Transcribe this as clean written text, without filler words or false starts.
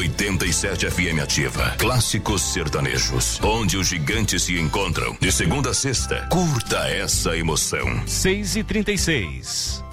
87 FM Ativa. Clássicos sertanejos, onde os gigantes se encontram. De segunda a sexta, curta essa emoção. 6h36.